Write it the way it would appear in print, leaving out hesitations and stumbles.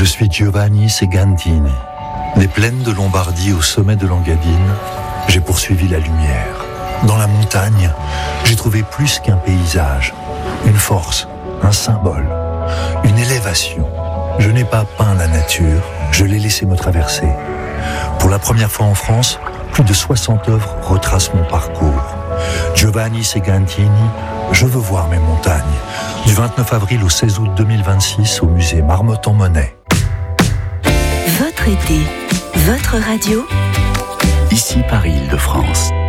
Je suis Giovanni Segantini. Des plaines de Lombardie au sommet de l'Engadine, j'ai poursuivi la lumière. Dans la montagne, j'ai trouvé plus qu'un paysage, une force, un symbole, une élévation. Je n'ai pas peint la nature, je l'ai laissé me traverser. Pour la première fois en France, plus de 60 œuvres retracent mon parcours. Giovanni Segantini, je veux voir mes montagnes. Du 29 avril au 16 août 2026 au musée Marmottan-Monet. Votre été, votre radio. Ici Paris, Île-de-France.